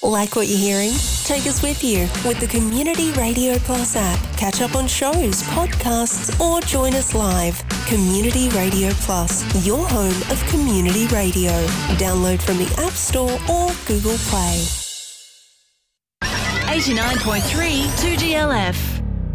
Like what you're hearing? Take us with you with the Community Radio Plus app. Catch up on shows, podcasts, or join us live. Community Radio Plus, your home of community radio. Download from the App Store or Google Play. 89.3 2GLF.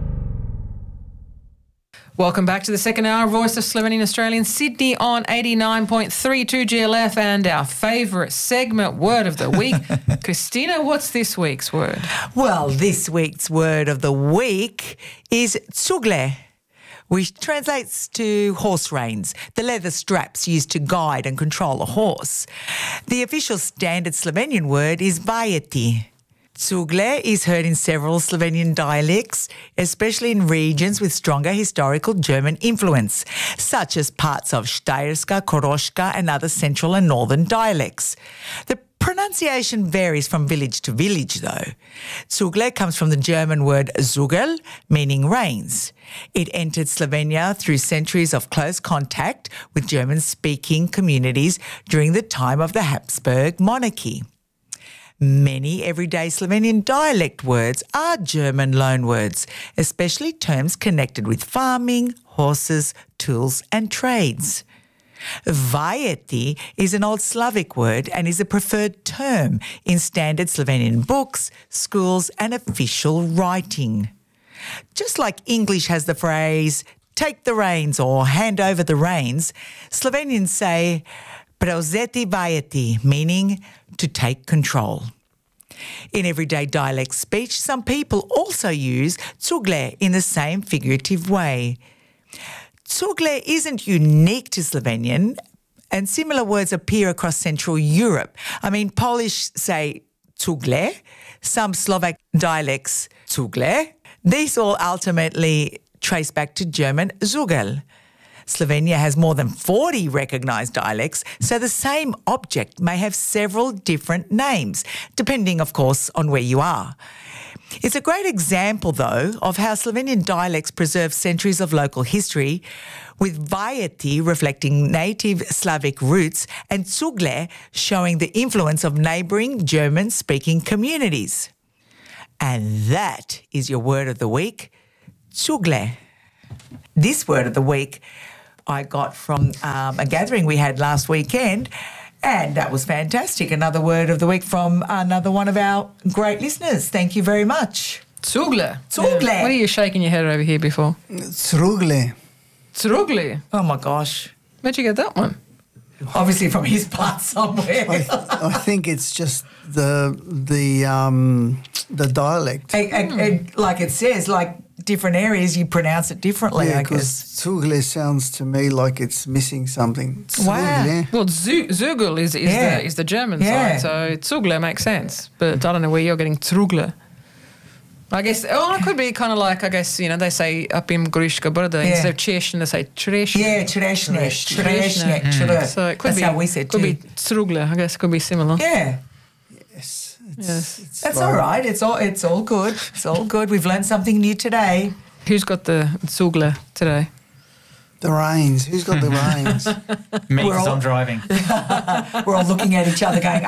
Welcome back to the second hour, Voice of Slovenian Australian Sydney on 89.3 2GLF, and our favourite segment, Word of the Week. Christina, what's this week's word? Well, this week's word of the week is tsugle, which translates to horse reins, the leather straps used to guide and control a horse. The official standard Slovenian word is vajeti. Tsugle is heard in several Slovenian dialects, especially in regions with stronger historical German influence, such as parts of Steirska, Koroška and other central and northern dialects. The pronunciation varies from village to village, though. Tsugle comes from the German word Zugel, meaning reins. It entered Slovenia through centuries of close contact with German-speaking communities during the time of the Habsburg monarchy. Many everyday Slovenian dialect words are German loanwords, especially terms connected with farming, horses, tools and trades. Vajeti is an Old Slavic word and is a preferred term in standard Slovenian books, schools and official writing. Just like English has the phrase, take the reins or hand over the reins, Slovenians say prevzeti vajeti, meaning to take control. In everyday dialect speech, some people also use tsugle in the same figurative way. Tsugle isn't unique to Slovenian, and similar words appear across Central Europe. Polish say tsugle, some Slovak dialects tsugle. These all ultimately trace back to German Zugel. Slovenia has more than 40 recognised dialects, so the same object may have several different names, depending, of course, on where you are. It's a great example, though, of how Slovenian dialects preserve centuries of local history, with vajeti reflecting native Slavic roots and tsugle showing the influence of neighbouring German-speaking communities. And that is your word of the week, tsugle. This word of the week I got from a gathering we had last weekend, and that was fantastic. Another word of the week from another one of our great listeners. Thank you very much. Tsugle. Tsugle. Yeah. What are you shaking your head over here before? Tsugle. Tsugle. Oh, my gosh. Where'd you get that one? Obviously from his part somewhere. I think it's just the dialect. Like it says, like different areas, you pronounce it differently, I guess. Tsugle sounds to me like it's missing something. Wow. Well, Zugel is the German side, so Tsugle makes sense. But I don't know where you're getting Tsugle. I guess, it could be kind of like, they say up in Goriška Brda, instead of Češne, they say Črešne. Yeah, Črešne. So it could That's be, how we said could too. be Tsugle, I guess it could be similar. Yeah. Yes. Yes. That's all right. It's all good. It's all good. We've learned something new today. Who's got the Tsugle today? The reins. Who's got the reins? Me, because I'm driving. We're all looking at each other going,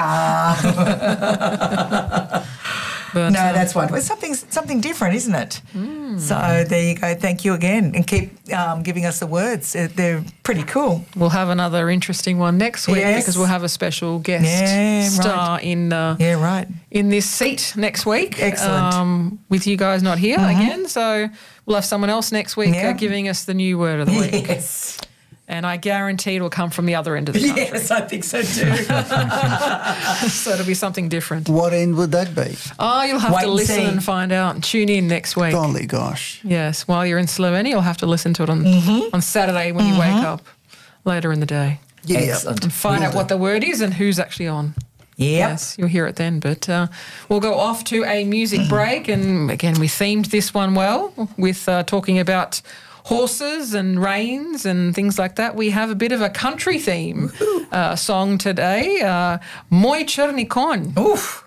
But, no, that's one. It's something different, isn't it? So there you go. Thank you again. And keep giving us the words. They're pretty cool. We'll have another interesting one next week because we'll have a special guest star in this seat next week. Excellent. With you guys not here again. So we'll have someone else next week giving us the new word of the week. Yes. And I guarantee it'll come from the other end of the country. Yes, I think so too. So it'll be something different. What end would that be? Oh, you'll have to listen see. and find out. Tune in next week. Golly gosh. Yes, while you're in Slovenia, you'll have to listen to it on Saturday when you wake up later in the day. Yeah. Excellent. And find out what the word is and who's actually on. Yep. Yes, you'll hear it then. But we'll go off to a music break. And again, we themed this one well with talking about horses and reins and things like that. We have a bit of a country theme song today, Moj Črni konj. Oof.